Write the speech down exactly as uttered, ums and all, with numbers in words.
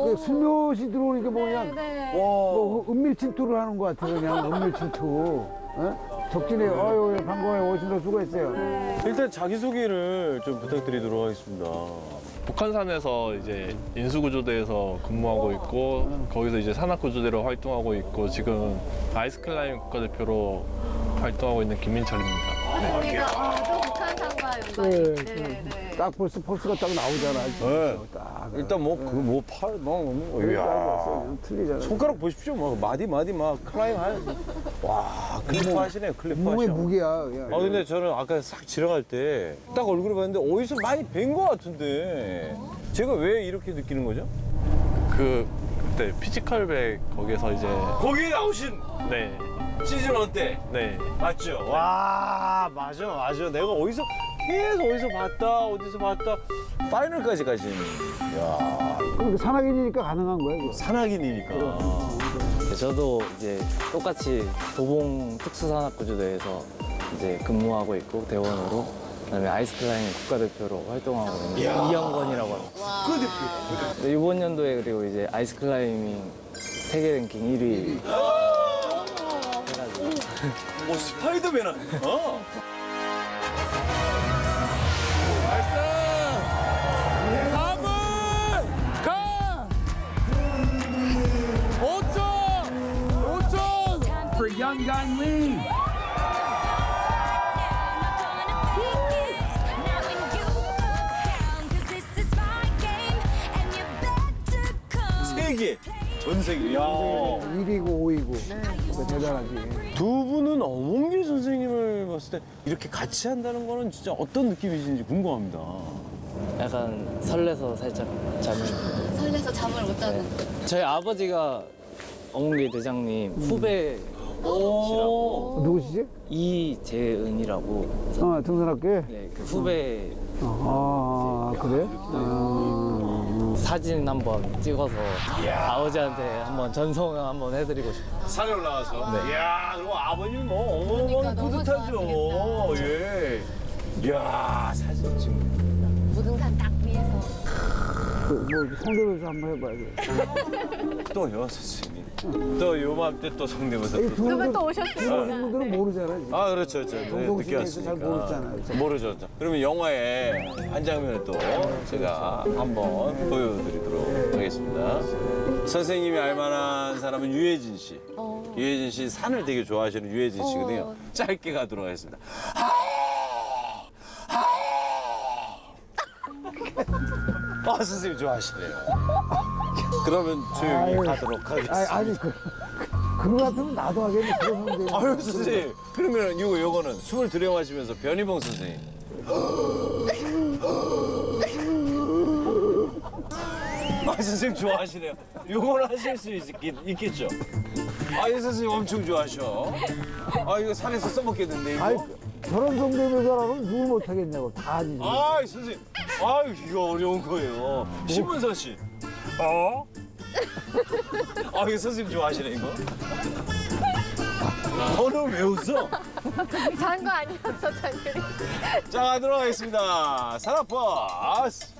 그 슬며시 들어오는 게 뭐냐. 네, 네. 뭐 은밀 침투를 하는 것 같아. 그냥 은밀 침투. 어? 적진에 아유 반가워요. 오신다 수고했어요. 일단 자기소개를 좀 부탁드리도록 하겠습니다. 북한산에서 이제 인수구조대에서 근무하고 있고 거기서 이제 산악구조대로 활동하고 있고 지금 아이스클라이밍 국가대표로 활동하고 있는 김민철입니다. 여기가 아, 또 북한산과 연관이. 네, 네, 네. 딱 벌써 펄스가 딱 나오잖아. 네. 딱. 일단 뭐 그 뭐 팔 뭐 이야 틀리잖아. 손가락 보십시오. 막 마디 마디 막 클라임 할. 와 클리프 하시네요. 클리프 몸의 하시네. 무게야. 그냥. 아 근데 저는 아까 싹 지나갈 때 딱 얼굴을 봤는데 어디서 많이 뵌 것 같은데 제가 왜 이렇게 느끼는 거죠? 그 그때 피지컬백 거기서 이제 거기에 나오신 네, 시즌 원 때 네. 맞죠? 와 맞아 맞아 내가 어디서 계속 어디서 봤다 어디서 봤다 파이널까지 가신 야 그러니까 산악인이니까 가능한 거야. 그거. 산악인이니까 네, 저도 이제 똑같이 도봉 특수산악구조대에서 이제 근무하고 있고 대원으로 그다음에 아이스클라이밍 국가대표로 활동하고 있는 이영건이라고 합니다. 국가대표 네, 이번 연도에 그리고 이제 아이스클라이밍 세계 랭킹 일 위 해가지고 뭐 스파이더맨 어? For young gun Lee. 세계 전 세계 야. 일 위고 오 위고. 그러니까 대단하지. 두 분은 어몽길 선생님을 봤을 때 이렇게 같이 한다는 거는 진짜 어떤 느낌이신지 궁금합니다. 약간 설레서 살짝 잠을 설레서 잠을 못 자는. 저희 아버지가 어몽길 대장님 후배 어, 누구시지? 이재은이라고 어, 등산학교에? 네, 그 후배 아, 그래? 아, 사진 한번 찍어서 아버지한테 한번 전송 한번 해드리고 싶어요. 산에 올라가서. 네. 이야, 그리고 아버님 뭐 어마어마하게 그러니까 너무 뿌듯하죠. 좋아하시겠다. 예. 이야, 사진 찍 무등산 딱 위에서. 그, 뭐, 성대모사 한번 해봐야지. 또요, 선생님. 또 요맘때 또 성대모사 이 또. 두 그러면 또 분들, 오셨어요. 두 분들은 모르잖아. 지금. 아, 그렇죠. 저 네, 동동 늦게 시대에서 왔으니까. 잘 모르잖아요. 모르죠. 그러면 영화의 한 장면을 또 제가 한번 보여드리도록 하겠습니다. 선생님이 알만한 사람은 유해진 씨. 어. 유해진 씨 산을 되게 좋아하시는 유해진 씨거든요. 어. 짧게 가도록 하겠습니다. 아, 선생님 좋아하시네요. 그러면 조용히 아유. 가도록 하겠습니다. 아니, 아니, 그, 그거 같으면 나도 하겠네. 그런 성대. 아유, 선생님. 그러면 이거, 요거는 숨을 들여마시면서 변희봉 선생님. 아, 선생님 좋아하시네요. 요거는 하실 수 있, 있겠죠? 아, 이 선생님 엄청 좋아하셔. 아, 이거 산에서 써먹겠는데, 이거? 아니, 저런 성대모사라면 누구 못하겠냐고. 다 하지. 아, 선생님. 아, 이거 어려운 거예요. 신문서 씨. 어? 아, 이거 선생님 좋아하시네, 이거? 너는 왜 웃어? 잔 거 아니었어, 잔들이. 자, 가도록 하겠습니다. 산악버스.